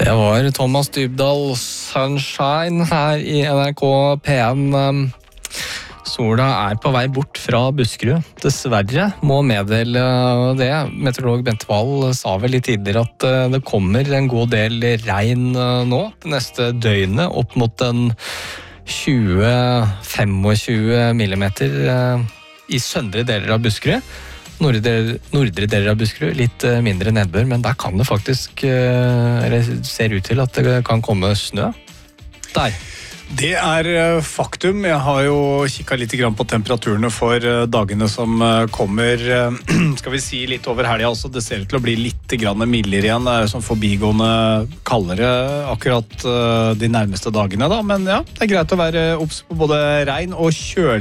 Det var Thomas Dybdahl, Sunshine her i NRK P1. Sola på vei bort fra Buskerud. Dessverre må meddele det. Meteorolog Bente Wahl sa vel litt tidligere at det kommer en god del regn nå, det neste døgnet, opp mot en 20-25 millimeter i søndre deler av Buskerud. Nordre deler av Buskerud, litt mindre nedbør, men der kan det faktisk, eller ser ut til at det kan komme snø. Der. Det faktum. Jeg har jo kikket litt grann på temperaturene for dagene som kommer, skal vi si litt over helgen også. Det ser ut til å bli litt grann mildere igjen. Det sånn forbigående kaldere akkurat de nærmeste dagene da, men ja, det greit å være obs på både regn og kjøl.